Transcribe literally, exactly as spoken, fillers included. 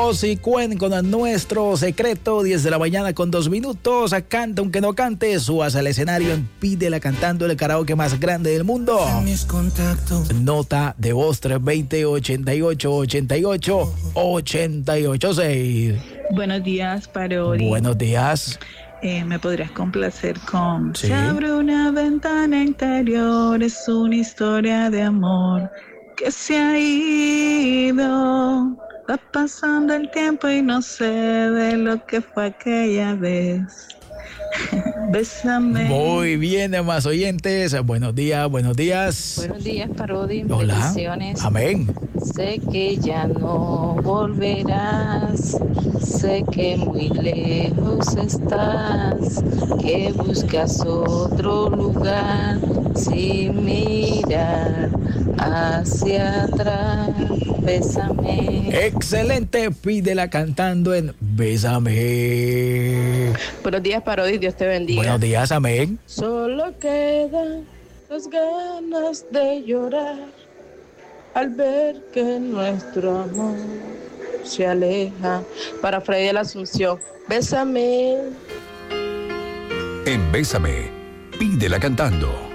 Rosy Cuen con nuestro secreto, diez de la mañana con dos minutos. Canta aunque no cante, subas al escenario en Pídela Cantando, el karaoke más grande del mundo. Mis contactos. Nota de voz tres dos cero, ochenta y ocho, ochenta y ocho, ochenta y ocho seis. Buenos días, Parodi. Buenos días. Eh, ¿Me podrías complacer con Sí. Se abre una ventana interior, es una historia de amor que se ha ido, va pasando el tiempo y no sé de lo que fue aquella vez. Bésame. Muy bien, más oyentes. Buenos días, buenos días. Buenos días, Parodi. Hola. Bendiciones. Amén. Sé que ya no volverás, sé que muy lejos estás, que buscas otro lugar sin mirar hacia atrás. Bésame. Excelente, Pídela Cantando en Bésame. Buenos días, Parodi. Dios te bendiga. Buenos días, amén. Solo quedan las ganas de llorar al ver que nuestro amor se aleja. Para Freddy de la Asunción, bésame. En Bésame, Pídela Cantando.